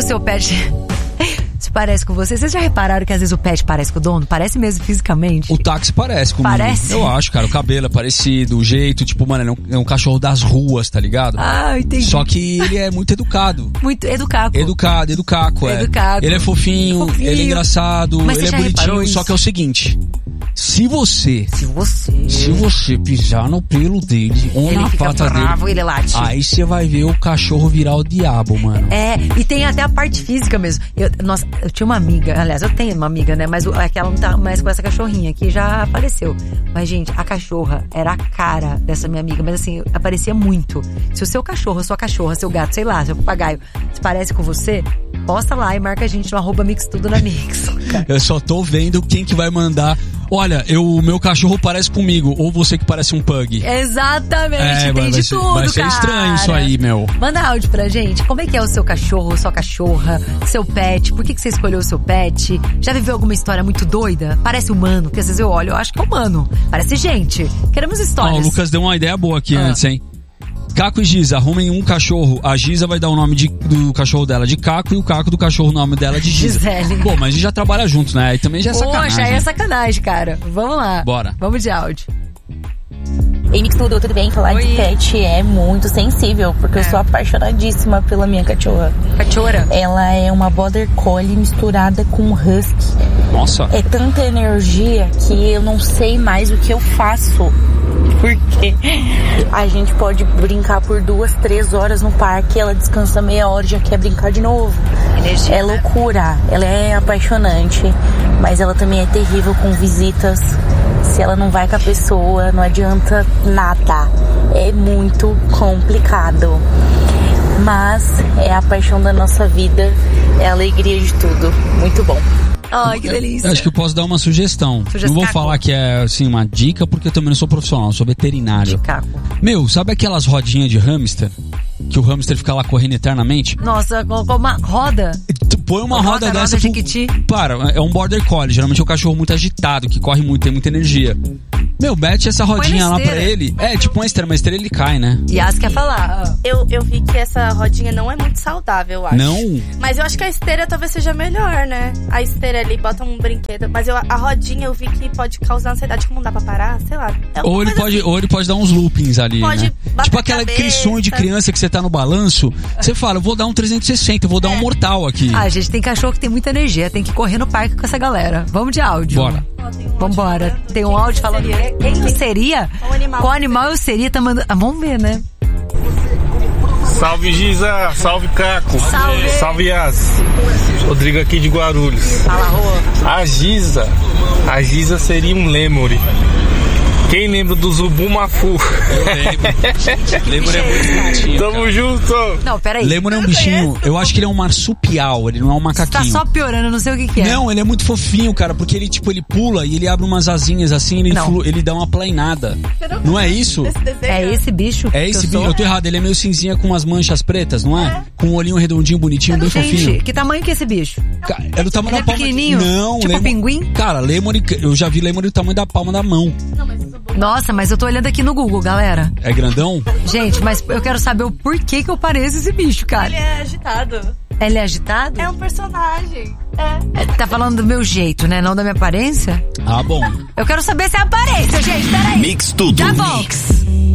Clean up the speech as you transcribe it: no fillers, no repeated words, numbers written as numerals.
seu pet se parece com você? Vocês já repararam que às vezes o pet parece com o dono? Parece mesmo fisicamente? O táxi parece comigo. Parece? Eu acho, cara. O cabelo é parecido, o jeito, tipo, mano, ele é um cachorro das ruas, tá ligado? Ah, entendi. Só que ele é muito educado. Muito educado. Educado, é. Educado. Ele é fofinho, ele é engraçado, mas ele é bonitinho, só que é o seguinte... Se você pisar no pelo dele ou ele na fica pata bravo, dele, ele late. aí você vai ver o cachorro virar o diabo, mano. É, e tem até a parte física mesmo. Eu tinha uma amiga, aliás, eu tenho uma amiga, né? Mas aquela não tá mais com essa cachorrinha, que já faleceu. Mas, gente, a cachorra era a cara dessa minha amiga. Mas, assim, aparecia muito. Se o seu cachorro, sua cachorra, seu gato, sei lá, seu papagaio, se parece com você, posta lá e marca a gente no @mixtudonamix. Eu só tô vendo quem que vai mandar... Olha, o meu cachorro parece comigo, ou você que parece um pug. Exatamente, tem de tudo, vai ser cara. Estranho isso aí, meu. Manda áudio pra gente, como é que é o seu cachorro, sua cachorra, seu pet, por que você escolheu o seu pet? Já viveu alguma história muito doida? Parece humano, porque às vezes eu olho, eu acho que é humano, parece gente. Queremos histórias. O Lucas deu uma ideia boa aqui antes, hein? Caco e Giza, arrumem um cachorro. A Giza vai dar o nome do cachorro dela de Caco e o Caco do cachorro o nome dela de Giza. Gisele. Pô, mas a gente já trabalha junto, né? Aí também já é sacanagem. Poxa, aí é sacanagem, cara. Vamos lá. Bora. Vamos de áudio. Ei, Mix tudo bem? Falar de pet é muito sensível, porque eu sou apaixonadíssima pela minha cachorra. Cachorra? Ela é uma Border Collie misturada com Husky. Nossa. É tanta energia que eu não sei mais o que eu faço. Porque a gente pode brincar por 2, 3 horas no parque, ela descansa meia hora e já quer brincar de novo. Energia, é loucura, ela é apaixonante, mas ela também é terrível com visitas. Se ela não vai com a pessoa, não adianta nada. É muito complicado. Mas é a paixão da nossa vida, é a alegria de tudo. Muito bom. Ai, que delícia. Eu acho que eu posso dar uma sugestão. Não vou falar que é assim uma dica, porque eu também não sou profissional, eu sou veterinário. Meu, sabe aquelas rodinhas de hamster? Que o hamster fica lá correndo eternamente? Nossa, com uma roda. Põe uma roda dessa. Para, é um border collie. Geralmente é um cachorro muito agitado, que corre muito, tem muita energia. Meu, mete essa rodinha lá pra ele. É, tipo uma esteira ele cai, né? Yas quer falar. Eu vi que essa rodinha não é muito saudável, eu acho. Não? Mas eu acho que a esteira talvez seja melhor, né? A esteira ali, bota um brinquedo. Mas a rodinha eu vi que pode causar ansiedade, como não dá pra parar, sei lá. Ou ele pode dar uns loopings ali, né? Tipo aquele sonho de criança que você tá no balanço, você fala, eu vou dar um 360, eu vou dar um mortal aqui. Ah, gente, tem cachorro que tem muita energia, tem que correr no parque com essa galera. Vamos de áudio. Bora. Vambora. Tem um áudio falando quem eu seria? Qual animal eu seria? Tá mandando... vamos ver, né? Salve, Giza. Salve, Caco. Salve, Yas. Rodrigo aqui de Guarulhos. Fala, Rô. A Giza seria um lemuri. Quem lembra do Zubumafu? Eu lembro. Lemur é muito bonitinho. Tamo junto. Não, peraí. Lemur é um bichinho, eu acho que ele é um marsupial, ele não é um macaquinho. Tá só piorando, eu não sei o que é. Não, ele é muito fofinho, cara, porque ele pula e ele abre umas asinhas assim, ele dá uma plainada. Não é isso? É esse bicho? É esse bicho, eu tô errado, ele é meio cinzinha com umas manchas pretas, não é? Com um olhinho redondinho, bonitinho, bem fofinho. Que tamanho que é esse bicho? É do tamanho da palma. Pequenininho? Não, tipo pinguim? Cara, lemur, eu já vi lemur do tamanho da palma da mão. Nossa, mas eu tô olhando aqui no Google, galera. É grandão? Gente, mas eu quero saber o porquê que eu pareço esse bicho, cara. Ele é agitado. Ele é agitado? É um personagem. Tá falando do meu jeito, né? Não da minha aparência? Ah, bom. Eu quero saber se é a aparência, gente. Peraí. Mix tudo. Já volto.